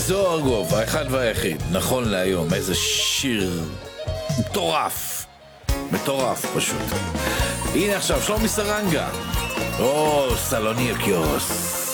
זוהר גוב, האחד והיחיד, נכון להיום, איזה שיר מטורף, מטורף פשוט. הנה עכשיו, שלומי סרנגה, או סלוניקיוס.